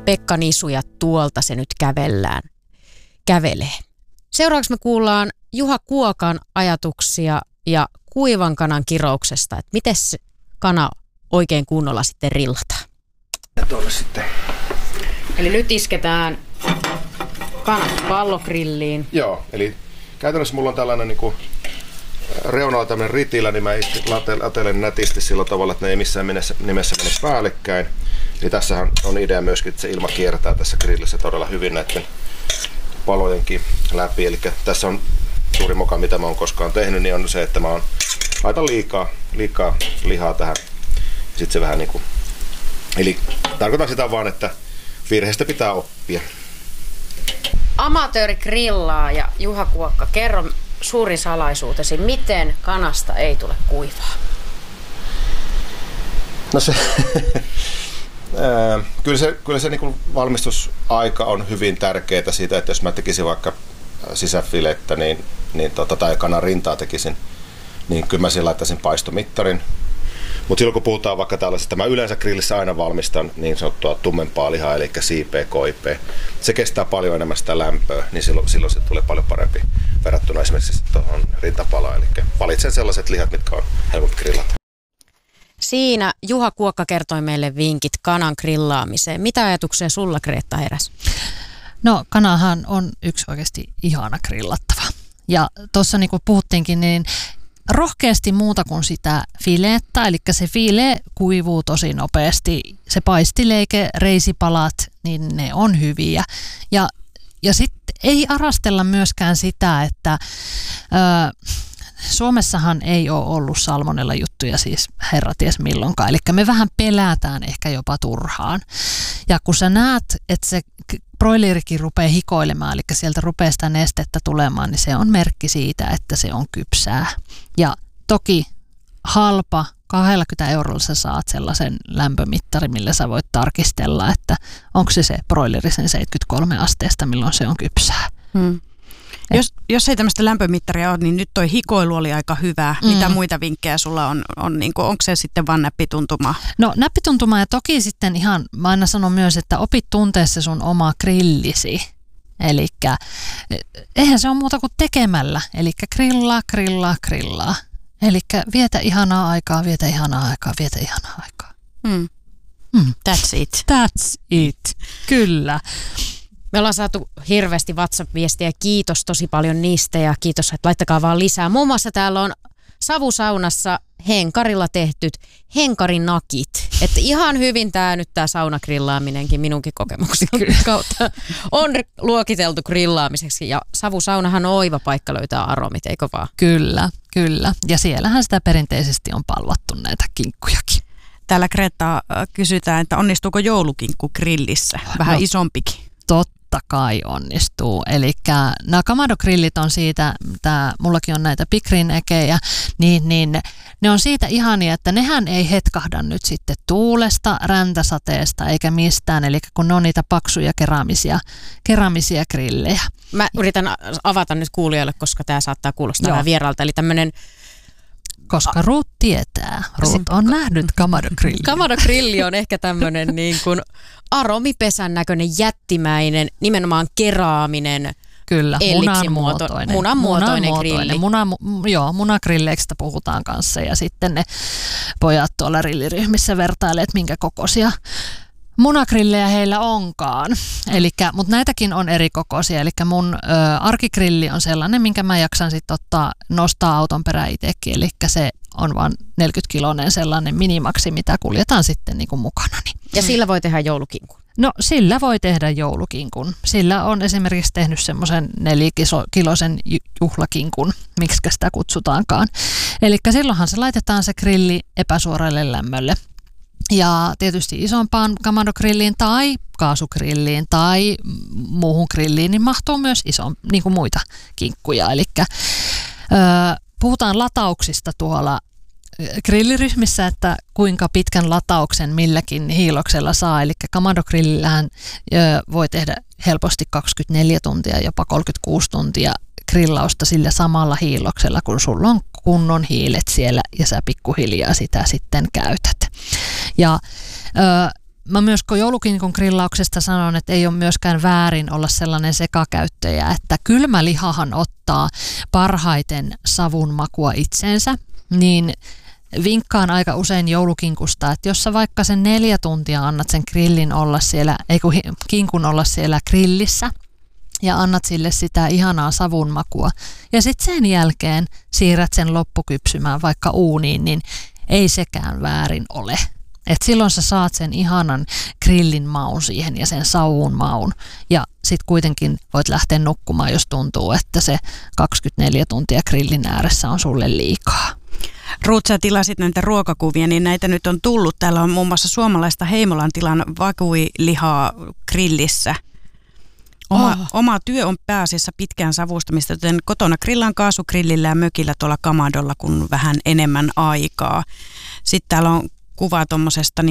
Pekka Nisu ja tuolta se nyt kävelee. Seuraavaksi me kuullaan Juha Kuokan ajatuksia ja kuivan kanan kirouksesta, että miten se kana oikein kunnolla sitten rillataan. Ja tuolle sitten. Eli nyt isketään kanat pallogrilliin. Joo, eli käytännössä mulla on tällainen niinku reunalla tämmöinen ritilä, niin mä latelen nätisti sillä tavalla, että ne ei missään nimessä mene päällekkäin. Eli tässähän on idea myöskin, että se ilma kiertää tässä grillissä todella hyvin näiden palojenkin läpi. Eli tässä on suuri moka, mitä mä oon koskaan tehnyt, niin on se, että mä laitan liikaa lihaa tähän. Sitten se vähän niinku, eli tarkoitan sitä vaan, että virheistä pitää oppia. Amatööri grillaa ja Juha Kuokka, kerro suurin salaisuutesi, miten kanasta ei tule kuivaa? No se, kyllä se niin kuin valmistusaika on hyvin tärkeää siitä, että jos mä tekisin vaikka sisäfilettä tai kanan rintaa tekisin, niin kyllä mä siihen laittaisin paistomittarin. Mutta silloin kun puhutaan vaikka tällaisesta, mä yleensä grillissä aina valmistan niin sanottua tummempaa lihaa, eli siipeä, koipea. Se kestää paljon enemmän sitä lämpöä, niin silloin se tulee paljon parempi verrattuna esimerkiksi tuohon rintapalaan. Eli valitsen sellaiset lihat, mitkä on helpompi grillata. Siinä Juha Kuokka kertoi meille vinkit kanan grillaamiseen. Mitä ajatuksia sulla, Greta, heräsi? No, kanahan on yksi oikeasti ihana grillattava. Ja tuossa niin kuin puhuttiinkin, niin rohkeasti muuta kuin sitä filettä, eli se file kuivuu tosi nopeasti. Se paistileike, reisipalat, niin ne on hyviä. Ja sitten ei arastella myöskään sitä, että Suomessahan ei ole ollut salmonella-juttuja siis herraties milloinkaan, eli me vähän pelätään ehkä jopa turhaan. Ja kun sä näet, että se broilerikin rupeaa hikoilemaan, eli sieltä rupeaa sitä nestettä tulemaan, niin se on merkki siitä, että se on kypsää. Ja toki halpa, 20 eurolla sä saat sellaisen lämpömittarin, millä sä voit tarkistella, että onko se broileri sen 73 asteesta, milloin se on kypsää. Jos ei tämmöistä lämpömittaria ole, niin nyt toi hikoilu oli aika hyvä. Mitä muita vinkkejä sulla on niin kuin, onko se sitten vaan näppituntuma? No näppituntuma ja toki sitten ihan, mä aina sanon myös, että opit tuntea se sun oma grillisi. Elikkä eihän se ole muuta kuin tekemällä. Elikkä grillaa. Elikkä vietä ihanaa aikaa. That's it. Kyllä. Me ollaan saatu hirveästi WhatsApp-viestiä. Kiitos tosi paljon niistä ja kiitos, että laittakaa vaan lisää. Muun muassa täällä on savusaunassa henkarilla tehtyt henkarinakit. Että ihan hyvin tää saunagrillaaminenkin minunkin kokemukseni kautta on luokiteltu grillaamiseksi. Ja savusaunahan on oiva paikka löytää aromit, eikö vaan? Kyllä. Ja siellähän sitä perinteisesti on palvattu näitä kinkkujakin. Täällä Greta kysytään, että onnistuuko joulukinkku grillissä? Vähän isompikin. Totta kai onnistuu. Eli nämä Kamado-grillit on siitä, mullakin on näitä pikrinekejä, niin ne on siitä ihania, että nehän ei hetkahda nyt sitten tuulesta, räntäsateesta eikä mistään. Eli kun ne on niitä paksuja keramisia grillejä. Mä yritän avata nyt kuulijoille, koska tämä saattaa kuulostaa vähän vieraalta. Eli tämmöinen koska Ruut tietää. Ruut on nähnyt Kamado-grilli. Kamado-grilli on ehkä tämmöinen niin kuin aromipesän näköinen jättimäinen, nimenomaan keraaminen, kyllä, munanmuotoinen grilli. Munagrilleistä puhutaan kanssa ja sitten ne pojat tuolla grilliryhmissä vertailee, että minkä kokoisia munagrillejä heillä onkaan. Mutta näitäkin on eri kokoisia. Eli mun arkigrilli on sellainen, minkä mä jaksan sitten nostaa auton perään itsekin. Eli se on vain 40-kiloinen sellainen minimaksi, mitä kuljetaan sitten niin kuin mukanani. Ja sillä voi tehdä joulukinkun? No sillä voi tehdä joulukinkun. Sillä on esimerkiksi tehnyt semmoisen 4-kiloisen juhlakinkun, miksi sitä kutsutaankaan. Eli silloinhan se laitetaan se grilli epäsuoralle lämmölle. Ja tietysti isompaan Kamado-grilliin tai kaasugrilliin tai muuhun grilliin, niin mahtuu myös niin kuin muita kinkkuja. Eli puhutaan latauksista tuolla grilliryhmissä, että kuinka pitkän latauksen milläkin hiiloksella saa. Eli Kamado-grillillähän voi tehdä helposti 24 tuntia, jopa 36 tuntia grillausta sillä samalla hiiloksella, kun sulla on kunnon hiilet siellä ja sä pikkuhiljaa sitä sitten käytät. Ja mä myös joulukinkun grillauksesta sanon, että ei ole myöskään väärin olla sellainen sekakäyttäjä, että kylmä lihahan ottaa parhaiten savun makua itseensä, niin vinkkaan aika usein joulukinkusta, että jos sä vaikka sen 4 tuntia annat sen grillin olla siellä, kinkun olla siellä grillissä ja annat sille sitä ihanaa savun makua ja sitten sen jälkeen siirrät sen loppukypsymään vaikka uuniin, niin ei sekään väärin ole. Et silloin sä saat sen ihanan grillin maun siihen ja sen savun maun ja sitten kuitenkin voit lähteä nukkumaan, jos tuntuu, että se 24 tuntia grillin ääressä on sulle liikaa. Ruut, sä tilasit näitä ruokakuvia, niin näitä nyt on tullut. Täällä on muun muassa suomalaista Heimolan tilan vakuilihaa grillissä. Oma työ on pääasiassa pitkään savustamista, joten kotona grillaan kaasugrillillä ja mökillä tuolla kamadolla, kun vähän enemmän aikaa. Sitten täällä on kuva tuommoisesta,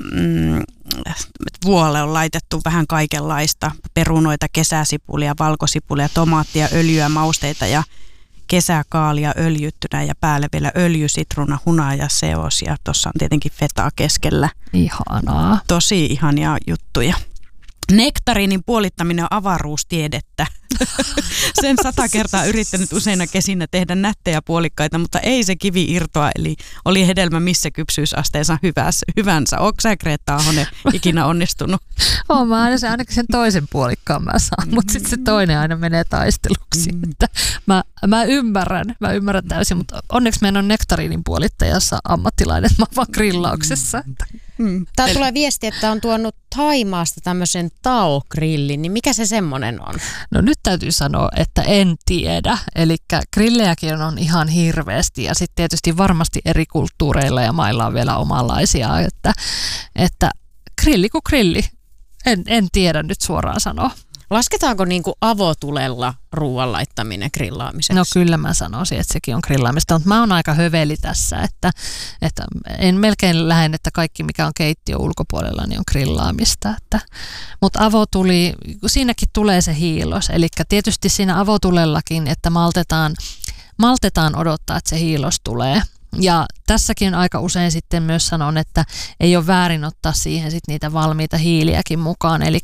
vuolle on laitettu vähän kaikenlaista. Perunoita, kesäsipulia, valkosipulia, tomaattia, öljyä, mausteita ja kesäkaalia öljyttynä ja päälle vielä öljy, sitruna, hunaja, seos ja tuossa on tietenkin fetaa keskellä. Ihanaa. Tosi ihania juttuja. Nektariinin puolittaminen on avaruustiedettä. Sen 100 kertaa yrittänyt useina kesinä tehdä nättejä puolikkaita, mutta ei se kivi irtoa, eli oli hedelmä missä kypsyysasteensa hyvänsä. Onko sä, Greta Ahonen, ikinä onnistunut? Oon mä ainakin sen toisen puolikkaan mä saan, mutta sitten se toinen aina menee taisteluksi. Mä ymmärrän täysin, mutta onneksi meidän on nektariinin puolittajassa ammattilainen, mä vaan grillauksessa. Täällä tulee viesti, että on tuonut Thaimaasta tämmöisen Tao-grillin, niin mikä se semmoinen on? No nyt täytyy sanoa, että en tiedä. Eli grillejäkin on ihan hirveästi ja sitten tietysti varmasti eri kulttuureilla ja mailla on vielä omanlaisia, että grilli kuin grilli. En tiedä nyt suoraan sanoa. Lasketaanko niinku avotulella ruoan laittaminen grillaamiseksi? No kyllä mä sanoisin, että sekin on grillaamista, mutta mä oon aika höveli tässä, että en melkein lähden, että kaikki mikä on keittiö ulkopuolella niin on grillaamista. Mutta avotuli, siinäkin tulee se hiilos, eli tietysti siinä avotulellakin, että maltetaan odottaa, että se hiilos tulee. Ja tässäkin aika usein sitten myös sanon, että ei ole väärin ottaa siihen sit niitä valmiita hiiliäkin mukaan. Eli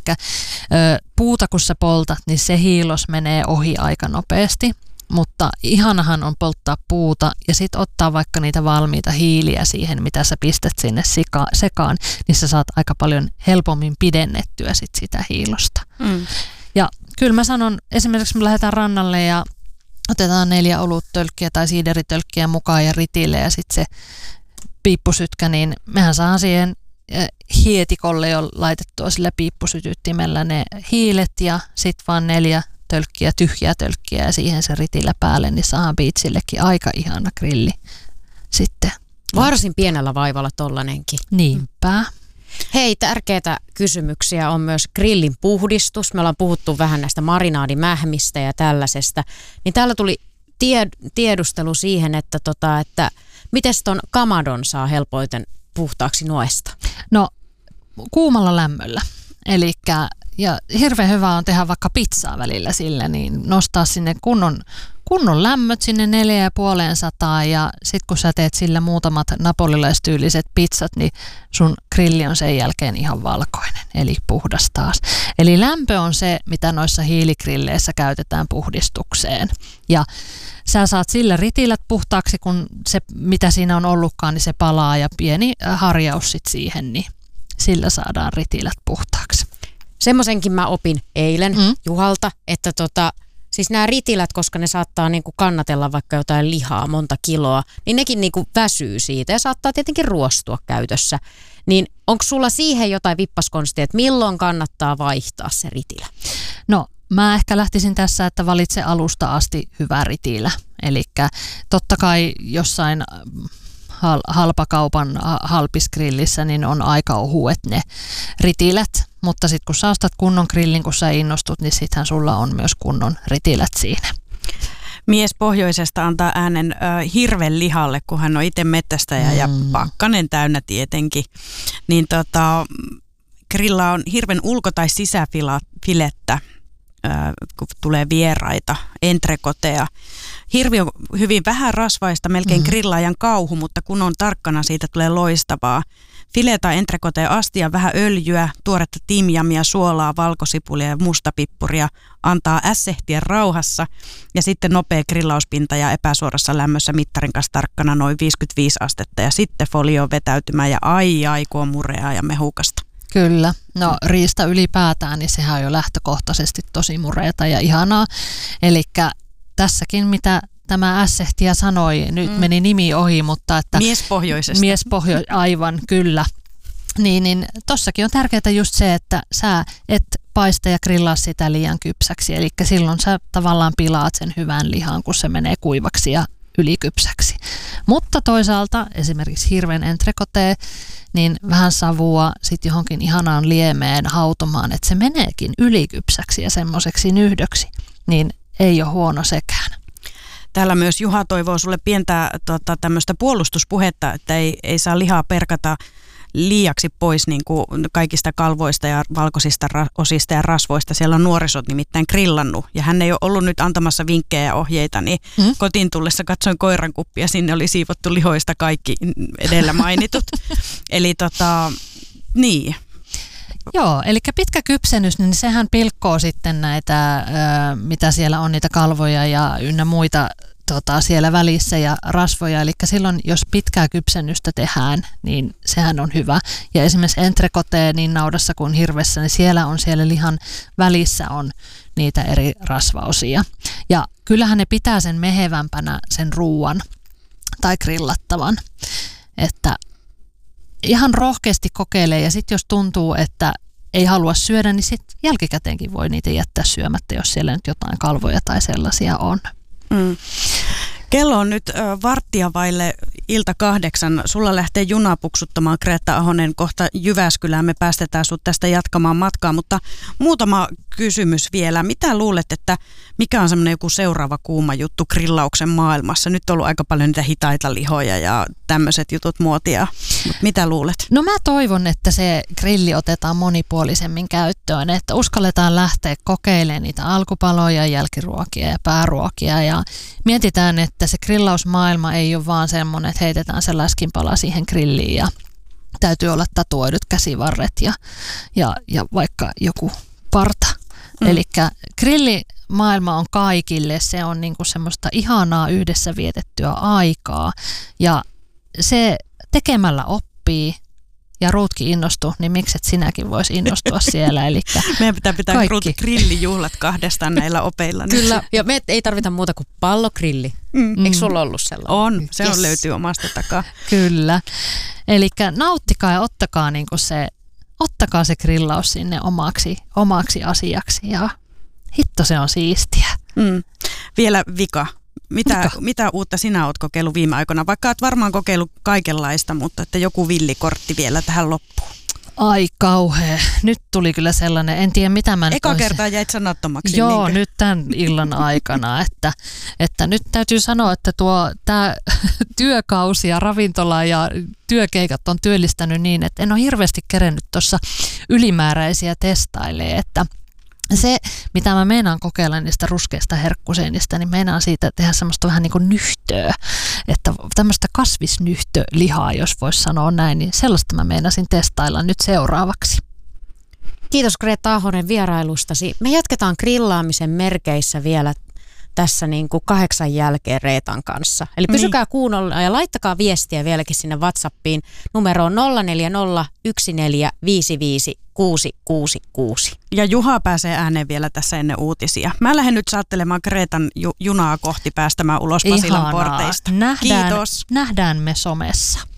puuta kun sä poltat, niin se hiilos menee ohi aika nopeasti. Mutta ihanahan on polttaa puuta ja sitten ottaa vaikka niitä valmiita hiiliä siihen, mitä sä pistät sinne sekaan, niin sä saat aika paljon helpommin pidennettyä sitä hiilosta. Ja kyllä mä sanon, esimerkiksi me lähdetään rannalle ja otetaan 4 oluttölkkiä tai siideritölkkiä mukaan ja ritille ja sitten se piippusytkä, niin mehän saadaan siihen hietikolle jo laitettua sillä piippusytyttimellä ne hiilet ja sitten vaan 4 tölkkiä, tyhjää tölkkiä ja siihen se ritillä päälle, niin saadaan biitsillekin aika ihana grilli sitten. Varsin pienellä vaivalla tollanenkin. Niinpä. Hei, tärkeitä kysymyksiä on myös grillin puhdistus. Me ollaan puhuttu vähän näistä marinaadimähmistä ja tällaisesta. Niin täällä tuli tiedustelu siihen, että miten ton kamadon saa helpoiten puhtaaksi noesta? No kuumalla lämmöllä. Elikkä, ja hirveän hyvä on tehdä vaikka pizzaa välillä sillä, niin nostaa sinne kunnon lämmöt sinne 450 ja sit kun sä teet sillä muutamat napolilaistyyliset pizzat, niin sun grilli on sen jälkeen ihan valkoinen, eli puhdas taas. Eli lämpö on se, mitä noissa hiiligrilleissa käytetään puhdistukseen. Ja sä saat sillä ritilät puhtaaksi, kun se mitä siinä on ollutkaan, niin se palaa ja pieni harjaus sit siihen, niin sillä saadaan ritilät puhtaaksi. Semmoisenkin mä opin eilen Juhalta, että siis nämä ritilät, koska ne saattaa niinku kannatella vaikka jotain lihaa monta kiloa, niin nekin niinku väsyy siitä ja saattaa tietenkin ruostua käytössä. Niin onko sulla siihen jotain vippaskonstia, että milloin kannattaa vaihtaa se ritilä? No mä ehkä lähtisin tässä, että valitse alusta asti hyvä ritilä. Eli totta kai jossain halpakaupan halpisgrillissä niin on aika ohuet ne ritilät, mutta sitten kun sä ostat kunnon grillin, kun sä innostut, niin sittenhän sulla on myös kunnon ritilät siinä. Mies pohjoisesta antaa äänen hirven lihalle, kun hän on itse metsästäjä ja pakkanen täynnä tietenkin. Niin grilla on hirven ulko- tai sisäfilettä, kun tulee vieraita, entrekoteja. Hirvi on hyvin vähän rasvaista, melkein grillaajan kauhu, mutta kun on tarkkana, siitä tulee loistavaa. File tai entrecote astia, vähän öljyä, tuoretta timjamia, suolaa, valkosipulia ja mustapippuria. Antaa ässehtiä rauhassa ja sitten nopea grillauspinta ja epäsuorassa lämmössä mittarin kanssa tarkkana noin 55 astetta. Ja sitten folio vetäytymään ja ai kun on mureaa ja mehukasta. Kyllä. No riista ylipäätään, niin sehän on jo lähtökohtaisesti tosi mureeta ja ihanaa. Elikkä tässäkin, mitä tämä ässehtiä sanoi, nyt meni nimi ohi, mutta että... Miespohjoisesta. Aivan, kyllä. Niin tossakin on tärkeää just se, että sä et paista ja grillaa sitä liian kypsäksi. Eli silloin sä tavallaan pilaat sen hyvän lihan, kun se menee kuivaksi ja ylikypsäksi. Mutta toisaalta esimerkiksi hirven entrecote, niin vähän savua sitten johonkin ihanaan liemeen hautomaan, että se meneekin ylikypsäksi ja semmoiseksi nyhdöksi, niin ei ole huono sekään. Täällä myös Juha toivoo sulle pientä tämmöistä puolustuspuhetta, että ei saa lihaa perkata liiaksi pois niin kuin kaikista kalvoista ja valkoisista osista ja rasvoista. Siellä on nuorisot nimittäin grillannut ja hän ei ole ollut nyt antamassa vinkkejä ja ohjeita, niin kotiin tullessa katsoin koirankuppia, sinne oli siivottu lihoista kaikki edellä mainitut. Eli niin. Joo, eli pitkä kypsennys, niin sehän pilkkoo sitten näitä, mitä siellä on, niitä kalvoja ja ynnä muita siellä välissä ja rasvoja. Eli silloin, jos pitkää kypsennystä tehdään, niin sehän on hyvä. Ja esimerkiksi entrecote niin naudassa kuin hirvessä, niin siellä lihan välissä on niitä eri rasvaosia. Ja kyllähän ne pitää sen mehevämpänä sen ruuan tai grillattavan, että ihan rohkeasti kokeilee ja sitten jos tuntuu, että ei halua syödä, niin sitten jälkikäteenkin voi niitä jättää syömättä, jos siellä nyt jotain kalvoja tai sellaisia on. Kello on nyt 7:15. Sulla lähtee juna puksuttamaan, Greta Ahonen, kohta Jyväskylään. Me päästetään sut tästä jatkamaan matkaa, mutta muutama kysymys vielä. Mitä luulet, että mikä on semmoinen joku seuraava kuuma juttu grillauksen maailmassa? Nyt on ollut aika paljon niitä hitaita lihoja ja tämmöiset jutut muotia. Mutta mitä luulet? No mä toivon, että se grilli otetaan monipuolisemmin käyttöön, että uskalletaan lähteä kokeilemaan niitä alkupaloja, jälkiruokia ja pääruokia ja mietitään, että se grillausmaailma ei ole vaan semmoinen, että heitetään se läskinpala siihen grilliin ja täytyy olla tatuoidut käsivarret ja vaikka joku parta. Elikkä grillimaailma on kaikille, se on niinku semmoista ihanaa yhdessä vietettyä aikaa ja se tekemällä oppii ja Ruutkin innostui, niin mikset sinäkin voisi innostua siellä. Elikkä meidän pitää grillijuhlat kahdestaan näillä opeilla. Kyllä, ja me ei tarvita muuta kuin pallogrilli. Eikö sulla ollut sellainen? On, se on löytyy omasta takaa. Kyllä, elikkä nauttikaa ja ottakaa se grillaus sinne omaksi asiaksi ja hitto se on siistiä. Vielä vika. Mitä uutta sinä olet kokeillut viime aikoina? Vaikka olet varmaan kokeillut kaikenlaista, mutta että joku villikortti vielä tähän loppuun. Ai kauhea. Nyt tuli kyllä sellainen, en tiedä mitä mä nyt Eka kertaa jäit sanattomaksi. Joo, nyt tämän illan aikana. Että nyt täytyy sanoa, että tämä työkausi ja ravintola ja työkeikat on työllistänyt niin, että en ole hirveästi kerennyt tuossa ylimääräisiä testailemaan, että se, mitä mä meinaan kokeilla niistä ruskeista herkkuseinistä, niin meinaan siitä tehdä semmoista vähän niin kuin nyhtöä, että tämmöistä kasvisnyhtölihaa, jos voisi sanoa näin, niin sellaista mä meinasin testailla nyt seuraavaksi. Kiitos Greta Ahonen vierailustasi. Me jatketaan grillaamisen merkeissä vielä tässä niin kuin 8 jälkeen Reetan kanssa. Eli pysykää kuulolla ja laittakaa viestiä vieläkin sinne WhatsAppiin numeroon 0401415666. Ja Juha pääsee ääneen vielä tässä ennen uutisia. Mä lähden nyt saattelemaan Greetan junaa kohti päästämään ulos Pasilan porteista. Nähdään me somessa.